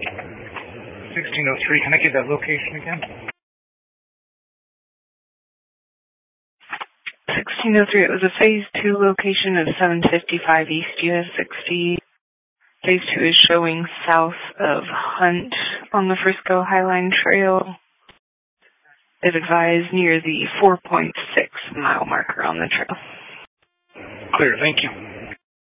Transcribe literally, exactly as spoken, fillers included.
sixteen oh three, can I get that location again? sixteen oh three, it was a Phase two location of seven fifty-five East U S sixty. Phase two is showing south of Hunt on the Frisco Highline Trail. It advised near the four point six mile marker on the trail. Clear, thank you.